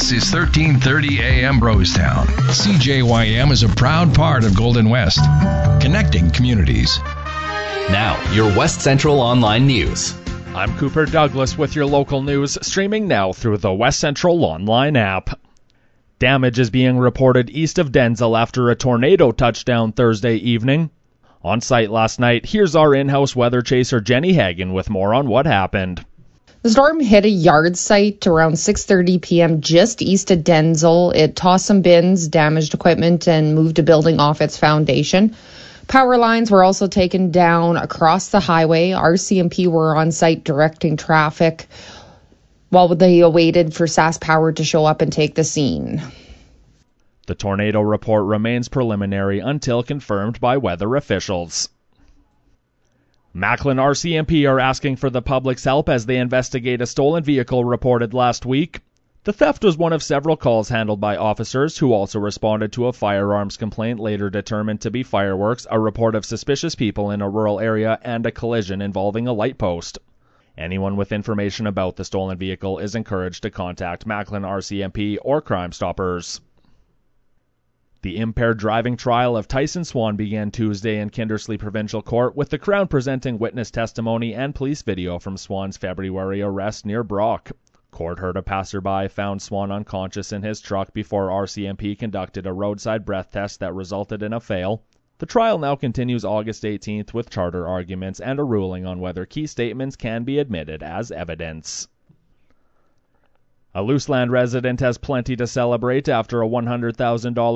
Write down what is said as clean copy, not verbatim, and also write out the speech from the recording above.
This is 1330 AM Brostown. CJYM is a proud part of Golden West, connecting communities. Now, your West Central Online News. I'm Cooper Douglas with your local news, streaming now through the West Central Online app. Damage is being reported east of Denzel after a tornado touched down Thursday evening. On site last night, here's our in-house weather chaser Jenny Hagan with more on what happened. The storm hit a yard site around 6:30 p.m. just east of Denzel. It tossed some bins, damaged equipment, and moved a building off its foundation. Power lines were also taken down across the highway. RCMP were on site directing traffic while they awaited for SAS Power to show up and take the scene. The tornado report remains preliminary until confirmed by weather officials. Macklin RCMP are asking for the public's help as they investigate a stolen vehicle reported last week. The theft was one of several calls handled by officers who also responded to a firearms complaint later determined to be fireworks, a report of suspicious people in a rural area, and a collision involving a light post. Anyone with information about the stolen vehicle is encouraged to contact Macklin RCMP or Crime Stoppers. The impaired driving trial of Tyson Swan began Tuesday in Kindersley Provincial Court, with the Crown presenting witness testimony and police video from Swan's February arrest near Brock. Court heard a passerby found Swan unconscious in his truck before RCMP conducted a roadside breath test that resulted in a fail. The trial now continues August 18th with charter arguments and a ruling on whether key statements can be admitted as evidence. A Luseland resident has plenty to celebrate after a $100,000